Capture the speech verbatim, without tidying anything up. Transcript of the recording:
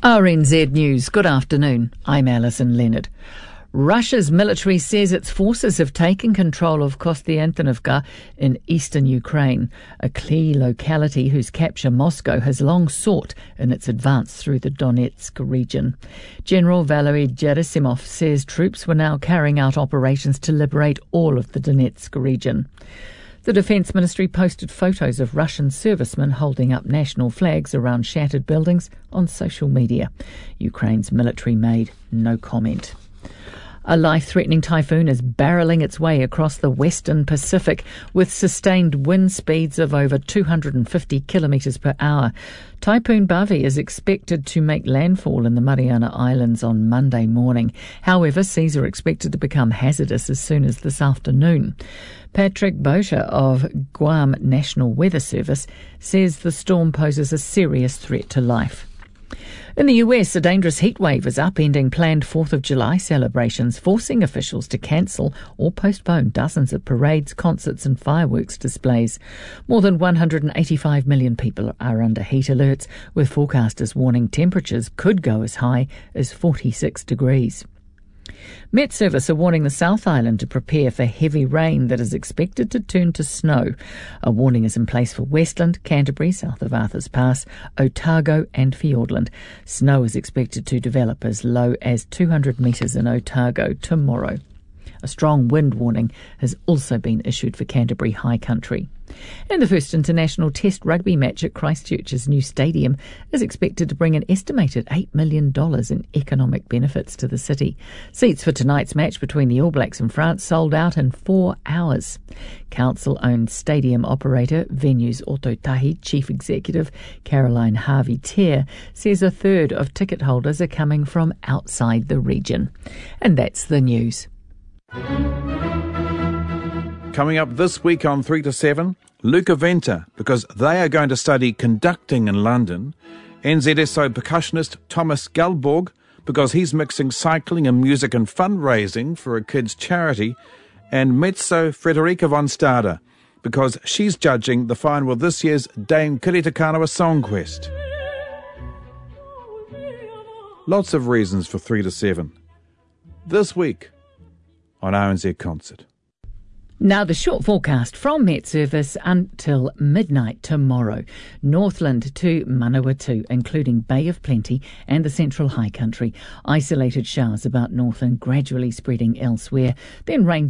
R N Z News. Good afternoon. I'm Alison Leonard. Russia's military says its forces have taken control of Kostyantynivka in eastern Ukraine, a key locality whose capture Moscow has long sought in its advance through the Donetsk region. General Valery Gerasimov says troops were now carrying out operations to liberate all of the Donetsk region. The Defence Ministry posted photos of Russian servicemen holding up national flags around shattered buildings on social media. Ukraine's military made no comment. A life-threatening typhoon is barrelling its way across the western Pacific with sustained wind speeds of over two hundred fifty kilometres per hour. Typhoon Bavi is expected to make landfall in the Mariana Islands on Monday morning. However, seas are expected to become hazardous as soon as this afternoon. Patrick Boucher of Guam National Weather Service says the storm poses a serious threat to life. In the U S, a dangerous heat wave is upending planned fourth of July celebrations, forcing officials to cancel or postpone dozens of parades, concerts and fireworks displays. More than one hundred eighty-five million people are under heat alerts, with forecasters warning temperatures could go as high as forty-six degrees. Met Service are warning the South Island to prepare for heavy rain that is expected to turn to snow. A warning is in place for Westland, Canterbury, south of Arthur's Pass, Otago and Fiordland. Snow is expected to develop as low as two hundred metres in Otago tomorrow. A strong wind warning has also been issued for Canterbury High Country. And the first international test rugby match at Christchurch's new stadium is expected to bring an estimated eight million dollars in economic benefits to the city. Seats for tonight's match between the All Blacks and France sold out in four hours. Council-owned stadium operator Venues Ototahi Chief Executive Caroline Harvey-Tear says a third of ticket holders are coming from outside the region. And that's the news. Coming up this week on three to seven, Luca Venta, because they are going to study conducting in London, N Z S O percussionist Thomas Galborg, because he's mixing cycling and music and fundraising for a kids' charity, and mezzo Frederica von Stade, because she's judging the final of this year's Dame Kiritakanawa Song Quest. Lots of reasons for three to seven. This week on R N Z Concert. Now the short forecast from Met Service until midnight tomorrow. Northland to Manawatu, including Bay of Plenty and the Central High Country. Isolated showers about north and gradually spreading elsewhere. Then rain